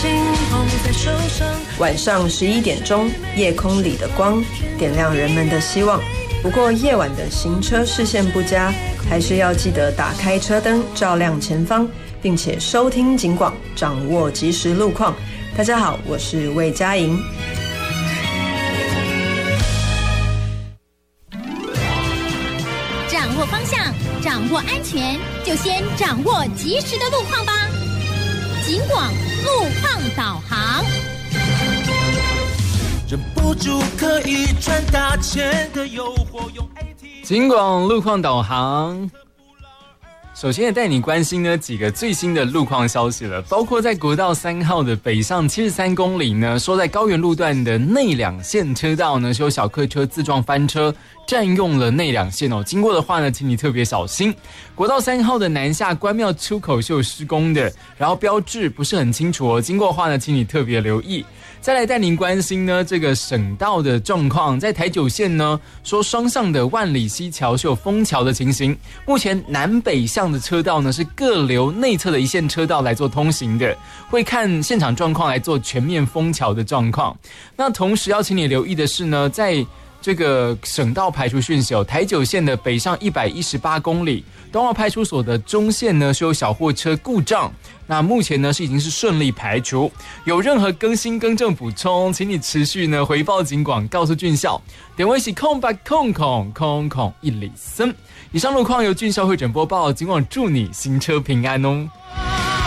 晚上11点钟，夜空里的光点亮人们的希望。不过夜晚的行车视线不佳，还是要记得打开车灯，照亮前方，并且收听警广，掌握即时路况。大家好，我是魏佳莹。 掌握方向，掌握安全，就先掌握即时的路况吧。警广路况导航， 忍不住可以赚大钱的诱惑，用 AT。 警广路况导航。首先也带你关心呢几个最新的路况消息了，包括在国道3号的北上73公里呢，说在高原路段的内两线车道呢，是有小客车自撞翻车，占用了内两线哦。经过的话呢，请你特别小心。国道3号的南下关庙出口是有施工的，然后标志不是很清楚哦，经过的话呢，请你特别留意。再来带您关心呢这个省道的状况，在台九线呢，说双向的万里溪桥是有封桥的情形，目前南北向的车道呢是各留内侧的一线车道来做通行的，会看现场状况来做全面封桥的状况。那同时要请你留意的是呢，在这个省道排除讯息，台九线的北上118公里，东澳派出所的中线呢是有小货车故障，那目前呢已经是顺利排除。有任何更新更正补充，请你持续呢回报警广，告诉俊孝。点位是0800000103。以上路况由俊孝会诊播报，警广祝你行车平安哦。